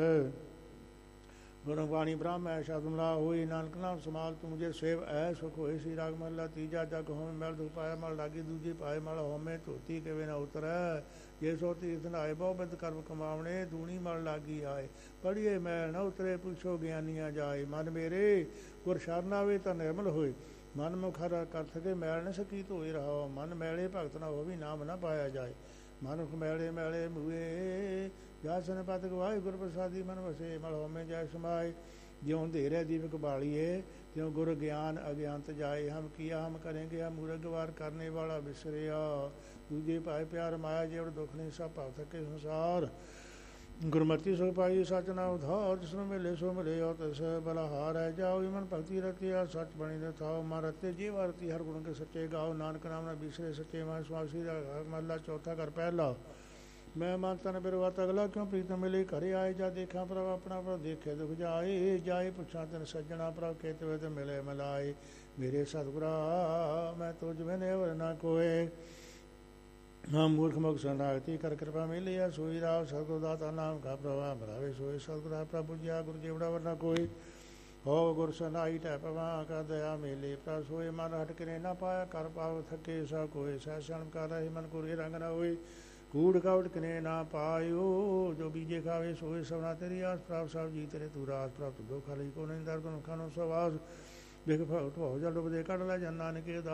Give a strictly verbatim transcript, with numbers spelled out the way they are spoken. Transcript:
ਗੁਰੂ ਬਾਣੀ ਬ੍ਰਾਹਮੈ ਸ਼ਬਦ ਮਲਾ ਹੋਈ, ਨਾਨਕ ਨਾਮ ਸਮਾਲ ਤੂੰ ਜੇ ਸੇਵ ਐ ਸੁਖ ਹੋਏ। ਸੀ ਰਾਗ ਮਹਲਾ ਤੀਜਾ। ਜਗ ਹੋਵੇਂ ਮੈਲ ਦੁਖ ਪਾਇਆ ਮਲ ਲਾਗੀ, ਦੂਜੀ ਪਾਏ ਮਲ ਹੋਵੇਂ ਧੋਤੀ ਕਿਵੇਂ ਨਾ ਉਤਰੈ। ਜੇ ਸੋ ਤੀਰਥ ਨਹਾਏ ਬਹੁ ਬਿਦ ਕਰਮ ਕਮਾਵਣੇ, ਦੂਣੀ ਮਲ ਲਾਗੀ ਆਏ। ਪੜੀਏ ਮੈਲ ਨਾ ਉਤਰੇ ਪੁੱਛੋ ਗਿਆਨੀਆਂ ਜਾਏ। ਮਨ ਮੇਰੇ ਗੁਰ ਸ਼ਰਨ ਆਵੇ ਤਾਂ ਨਿਰਮਲ ਹੋਏ, ਮਨ ਮੁਖਰ ਕਰ ਥਕੇ ਮੈਲ ਨ ਸਕੀ ਧੋਏ ਰਹਾਓ। ਮਨ ਮੈਲੇ ਭਗਤ ਨਾ ਹੋਵੀ, ਨਾਮ ਨਾ ਪਾਇਆ ਜਾਏ। ਮਨੁਖ ਮੈਲੇ ਮੈਲੇ ਮੂਏ, ਜਾਸਨ ਪਤ ਗਵਾਏ। ਗੁਰ ਪ੍ਰਸਾਦੀ ਮਨ ਵਸੇ, ਮਲ ਹੋਮੇ ਜੈ ਸਮਾਏ। ਜਿਉਂ ਅੰਧੇਰੇ ਦੀਪਕ ਬਾਲੀਏ, ਤਿਉਂ ਗੁਰ ਗਿਆਨ ਅਗਿਆਨਤ ਜਾਏ। ਹਮ ਕੀਆ ਹਮ ਕਰੇਂਗੇ, ਹਮ ਮੂਰਗਵਾਰ ਕਰਨੇ ਵਾਲਾ ਵਿਸਰਿਆ। ਦੂਜੇ ਭਾਏ ਪਿਆਰ ਮਾਇਆ, ਜੇਵੜ ਦੁੱਖ ਨਹੀਂ ਸਭ ਭਵ ਥਕੇ ਸੰਸਾਰ। ਗੁਰਮਤਿ ਸੁਖ ਪਾਈ ਸਚ ਨਾ ਉਧਾਰ, ਜਿਸਨੂੰ ਮਿਲੇ ਸੋ ਮਿਲੇ ਔਰ ਤਿਸ ਬਲਹਾਰ ਹੈ। ਜਾਓ ਮਨ ਭਗਤੀ ਰਤਿਆ, ਸਚ ਬਣੀ ਦੇ ਥਾਓ। ਮਨ ਰਤੇ ਜੀਵ ਰਤੀ, ਹਰ ਗੁਣ ਕੇ ਸੱਚੇ ਗਾਓ। ਨਾਨਕ ਨਾਮ ਨਾ ਬਿਸਰੇ ਸੱਚੇ ਮਨ ਸੁਆਸੀ ਦਾ ਮਹਲਾ ਚੌਥਾ। ਕਰ ਪਹਿਲਾ ਮੈਂ ਮਨ ਤਨ ਬਿਰਵਤ ਅਗਲਾ, ਕਿਉਂ ਪ੍ਰੀਤਮ ਮਿਲੇ ਘਰੇ ਆਏ। ਜਾ ਦੇਖਾਂ ਪ੍ਰਭ ਆਪਣਾ, ਪ੍ਰਭ ਦੇਖੇ ਦੁਖ ਜਾਏ। ਜਾਏ ਪੁੱਛਾਂ ਤਨ ਸੱਜਣਾ, ਪ੍ਰਭ ਖੇਤ ਵੇ ਤੇ ਮਿਲੇ ਮਿਲਾਏ। ਮੇਰੇ ਸਤਿਗੁਰਾ ਮੈਂ ਤੁਝ ਬਿਨਿ ਹੋਰ ਨਾ ਕੋਏ। ਹਾਂ ਮੂਰਖ ਮੁਖ ਸੰਰਾਗਤੀ, ਕਰ ਕਿਰਪਾ ਮਿਲਿਆ ਸੋਈ। ਰਾਵ ਸਤਿਗੁਰ ਦਾਤਾ ਨਾਮ ਕਾ ਪ੍ਰਭਾ ਭਰਾਵੇ ਸੋਈ। ਸਤਿਗੁਰਾ ਪ੍ਰਭੂ ਜੀਆ ਗੁਰੂ ਜੀਵੜਾ ਵਰਨਾ ਕੋਈ। ਹੋ ਗੁਰ ਸਨਾਈ ਟੈ ਪਵਾ ਕਾ ਦਇਆ ਮੇਲੇ। ਪ੍ਰਭ ਸੋਏ ਮਨ ਹਟ ਕੇ ਨਾ ਪਾਇਆ, ਕਰ ਪਾਵ ਥਕੇ ਸਾ ਕੋਏ। ਸਹਿ ਸ਼ਰਮ ਕਰ ਰਹੇ ਮਨ ਕੋਰੇ ਰੰਗ ਨਾ ਹੋਏ। ਕੂੜ ਕਾਵਟ ਕਨੇ ਨਾ ਪਾਇਓ, ਜੋ ਬੀਜੇ ਖਾਵੇ ਸੋਏ ਸਭਨਾ ਤੇਰੀ ਆਸ। ਪ੍ਰਭ ਸਭ ਜੀ ਤੇਰੇ ਤੂੰ ਰਾਸ, ਪ੍ਰਭ ਤੂੰ ਦੁਖ ਲਈ ਕੋ ਨਹੀਂ ਦਰ ਗੁਣ ਖਾਨੋ ਸਵਾਸ। ਬਿਖ ਭਗਤ ਹੋ ਜਲ ਡੁੱਬਦੇ ਕੱਢ ਲੈ ਜਨ ਨਾਨਕੇ।